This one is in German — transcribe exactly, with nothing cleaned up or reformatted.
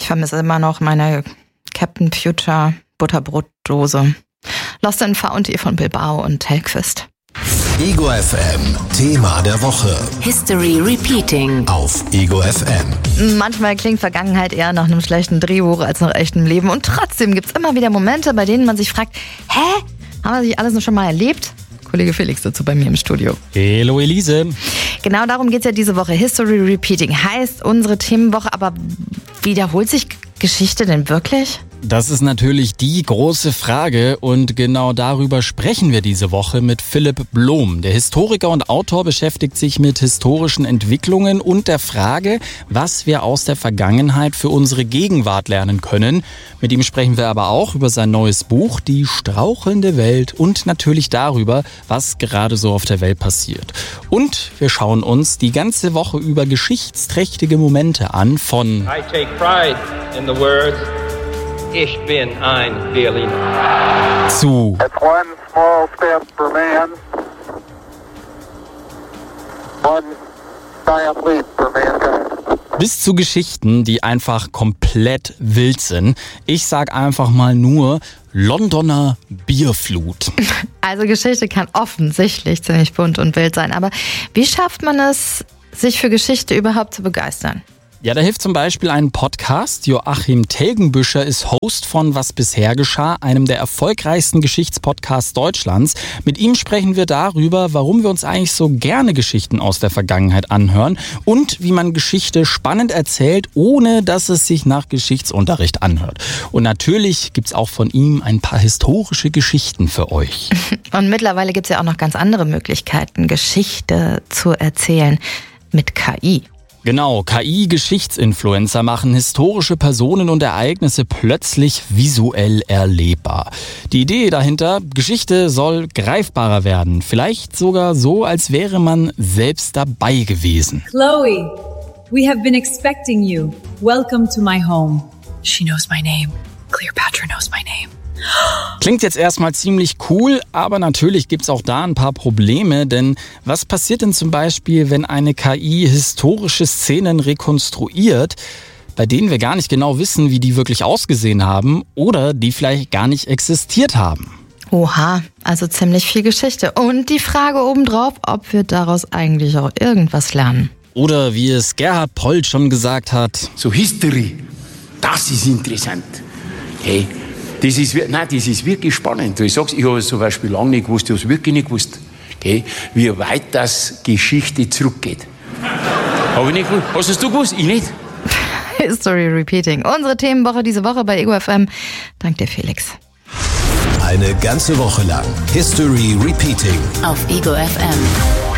vermisse immer noch meine Captain Future Butterbrotdose. Lost and Found von Bilbao und Hellquist. Ego F M, Thema der Woche. History Repeating. Auf Ego F M. Manchmal klingt Vergangenheit eher nach einem schlechten Drehbuch als nach echtem Leben. Und trotzdem gibt es immer wieder Momente, bei denen man sich fragt, hä? Haben wir sich alles schon mal erlebt? Kollege Felix dazu bei mir im Studio. Hallo Elise. Genau darum geht es ja diese Woche. History Repeating heißt unsere Themenwoche. Aber wiederholt sich Geschichte denn wirklich? Das ist natürlich die große Frage und genau darüber sprechen wir diese Woche mit Philipp Blom. Der Historiker und Autor beschäftigt sich mit historischen Entwicklungen und der Frage, was wir aus der Vergangenheit für unsere Gegenwart lernen können. Mit ihm sprechen wir aber auch über sein neues Buch, Die strauchelnde Welt, und natürlich darüber, was gerade so auf der Welt passiert. Und wir schauen uns die ganze Woche über geschichtsträchtige Momente an von I take pride in the words Ich bin ein Berliner. zu It's one small step for man, one giant leap for mankind. bis zu Geschichten, die einfach komplett wild sind. Ich sag einfach mal nur Londoner Bierflut. Also Geschichte kann offensichtlich ziemlich bunt und wild sein. Aber wie schafft man es, sich für Geschichte überhaupt zu begeistern? Ja, da hilft zum Beispiel ein Podcast. Joachim Telgenbüscher ist Host von Was bisher geschah, einem der erfolgreichsten Geschichtspodcasts Deutschlands. Mit ihm sprechen wir darüber, warum wir uns eigentlich so gerne Geschichten aus der Vergangenheit anhören und wie man Geschichte spannend erzählt, ohne dass es sich nach Geschichtsunterricht anhört. Und natürlich gibt's auch von ihm ein paar historische Geschichten für euch. Und mittlerweile gibt es ja auch noch ganz andere Möglichkeiten, Geschichte zu erzählen mit K I. Genau, K I-Geschichtsinfluencer machen historische Personen und Ereignisse plötzlich visuell erlebbar. Die Idee dahinter, Geschichte soll greifbarer werden. Vielleicht sogar so, als wäre man selbst dabei gewesen. Chloe, we have been expecting you. Welcome to my home. She knows my name. Cleopatra knows my name. Klingt jetzt erstmal ziemlich cool, aber natürlich gibt's auch da ein paar Probleme, denn was passiert denn zum Beispiel, wenn eine K I historische Szenen rekonstruiert, bei denen wir gar nicht genau wissen, wie die wirklich ausgesehen haben oder die vielleicht gar nicht existiert haben? Oha, also ziemlich viel Geschichte. Und die Frage obendrauf, ob wir daraus eigentlich auch irgendwas lernen. Oder wie es Gerhard Polt schon gesagt hat: So History, das ist interessant. Hey, das ist, nein, das ist wirklich spannend. Ich sag's, ich habe zum Beispiel lange nicht gewusst, ich habe es wirklich nicht gewusst, okay, wie weit das Geschichte zurückgeht. Habe ich nicht gewusst. Hast du es gewusst? Ich nicht. History Repeating. Unsere Themenwoche diese Woche bei Ego F M. Dank dir, Felix. Eine ganze Woche lang History Repeating. Auf Ego F M.